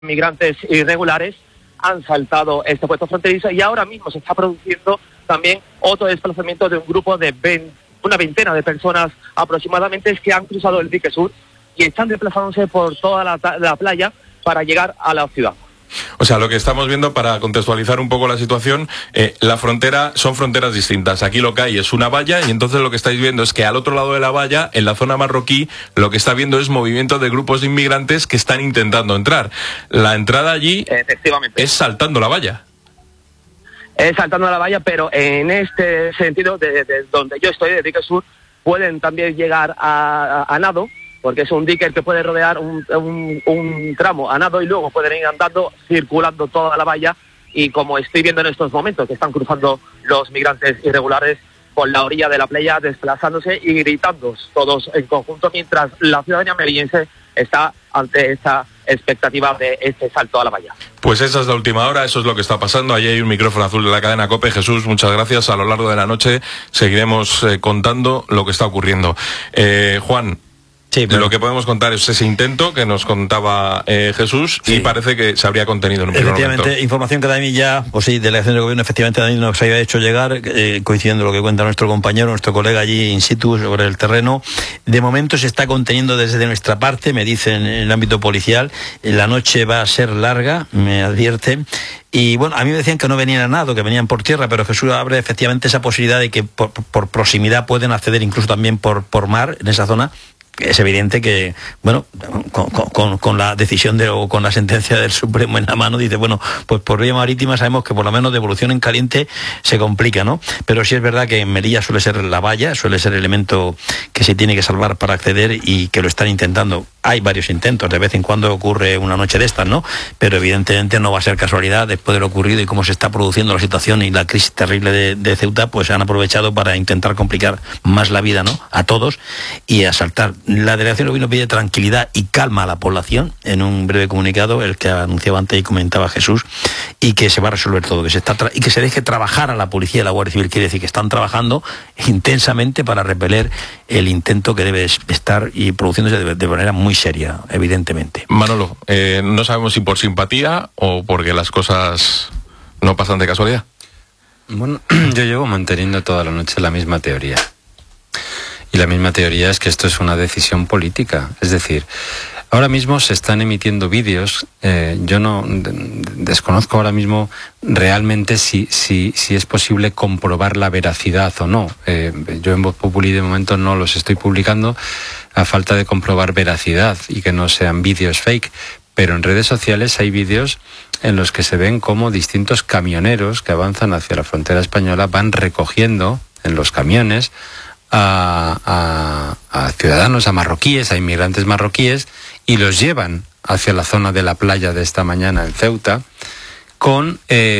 migrantes irregulares han saltado este puesto fronterizo y ahora mismo se está produciendo también otro desplazamiento de un grupo de una veintena de personas aproximadamente que han cruzado el dique sur y están desplazándose por toda la playa para llegar a la ciudad. O sea, lo que estamos viendo, para contextualizar un poco la situación, la frontera son fronteras distintas. Aquí lo que hay es una valla y entonces lo que estáis viendo es que al otro lado de la valla, en la zona marroquí, lo que está viendo es movimiento de grupos de inmigrantes que están intentando entrar. La entrada allí es saltando la valla. Es saltando la valla, pero en este sentido, de donde yo estoy, de dique sur, pueden también llegar a nado, porque es un dique que puede rodear un tramo a nado y luego pueden ir andando, circulando toda la valla, y como estoy viendo en estos momentos, que están cruzando los migrantes irregulares por la orilla de la playa, desplazándose y gritando todos en conjunto, mientras la ciudadanía melillense está ante esta expectativa de este salto a la valla. Pues esa es la última hora, eso es lo que está pasando. Allí hay un micrófono azul de la cadena COPE. Jesús, muchas gracias. A lo largo de la noche seguiremos contando lo que está ocurriendo. Juan, sí, pero lo que podemos contar es ese intento que nos contaba Jesús, sí, y parece que se habría contenido en un primer momento. Efectivamente, información que también ya, pues sí, delegación del gobierno, efectivamente también nos había hecho llegar, coincidiendo lo que cuenta nuestro compañero, nuestro colega allí in situ sobre el terreno. De momento se está conteniendo desde nuestra parte, me dicen en el ámbito policial. La noche va a ser larga, me advierten. Y bueno, a mí me decían que no venían a nado, que venían por tierra, pero Jesús abre efectivamente esa posibilidad de que por proximidad pueden acceder incluso también por mar en esa zona. Es evidente que, bueno, con la decisión o con la sentencia del Supremo en la mano, dice, bueno, pues por vía marítima sabemos que por lo menos devolución en caliente se complica, ¿no? Pero sí es verdad que en Melilla suele ser la valla, suele ser el elemento que se tiene que salvar para acceder y que lo están intentando. Hay varios intentos, de vez en cuando ocurre una noche de estas, ¿no? Pero evidentemente no va a ser casualidad después de lo ocurrido y cómo se está produciendo la situación y la crisis terrible de Ceuta, pues han aprovechado para intentar complicar más la vida, ¿no? A todos y asaltar. La delegación del gobierno pide tranquilidad y calma a la población en un breve comunicado, el que anunciaba antes y comentaba Jesús, y que se va a resolver todo, y que se deje trabajar a la policía y a la Guardia Civil. Quiere decir que están trabajando intensamente para repeler el intento que debe estar y produciéndose de manera muy seria, evidentemente. Manolo, no sabemos si por simpatía o porque las cosas no pasan de casualidad. Bueno, yo llevo manteniendo toda la noche la misma teoría. Y la misma teoría es que esto es una decisión política. Es decir, ahora mismo se están emitiendo vídeos. Yo no desconozco ahora mismo realmente si es posible comprobar la veracidad o no. Yo en Voz Populi de momento no los estoy publicando a falta de comprobar veracidad y que no sean vídeos fake. Pero en redes sociales hay vídeos en los que se ven cómo distintos camioneros que avanzan hacia la frontera española van recogiendo en los camiones a ciudadanos, a marroquíes, a inmigrantes marroquíes, y los llevan hacia la zona de la playa de esta mañana en Ceuta con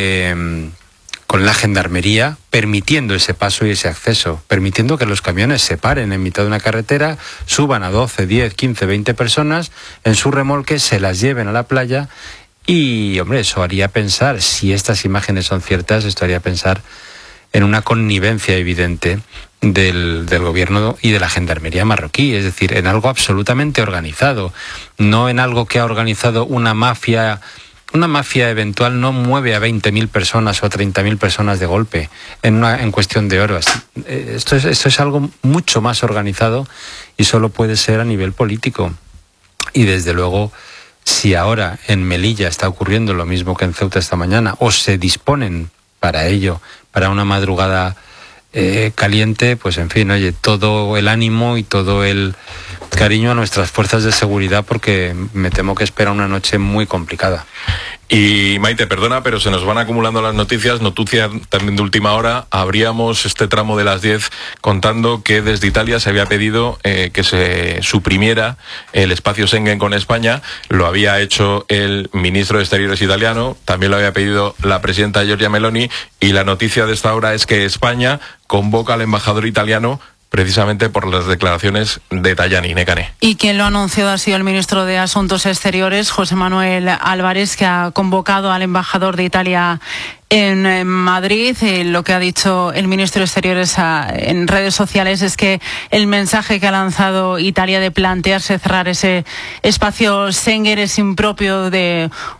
la gendarmería permitiendo ese paso y ese acceso, permitiendo que los camiones se paren en mitad de una carretera, suban a 12, 10, 15, 20 personas en su remolque, se las lleven a la playa. Y, hombre, eso haría pensar, si estas imágenes son ciertas, esto haría pensar en una connivencia evidente del gobierno y de la gendarmería marroquí, es decir, en algo absolutamente organizado, no en algo que ha organizado una mafia. Una mafia eventual no mueve a 20.000 personas o a 30.000 personas de golpe en cuestión de horas. Esto es algo mucho más organizado y solo puede ser a nivel político. Y desde luego, si ahora en Melilla está ocurriendo lo mismo que en Ceuta esta mañana, o se disponen para ello, para una madrugada caliente, pues en fin, oye, todo el ánimo y todo el cariño a nuestras fuerzas de seguridad, porque me temo que espera una noche muy complicada. Y Maite, perdona, pero se nos van acumulando las noticias, noticia también de última hora. Abríamos este tramo de las 10 contando que desde Italia se había pedido que se suprimiera el espacio Schengen con España. Lo había hecho el ministro de Exteriores italiano, también lo había pedido la presidenta Giorgia Meloni, y la noticia de esta hora es que España convoca al embajador italiano precisamente por las declaraciones de Tajani. Nekane. Y quien lo ha anunciado ha sido el ministro de Asuntos Exteriores, José Manuel Álvarez, que ha convocado al embajador de Italia en Madrid. Lo que ha dicho el ministro de Exteriores en redes sociales es que el mensaje que ha lanzado Italia de plantearse cerrar ese espacio Schengen es impropio de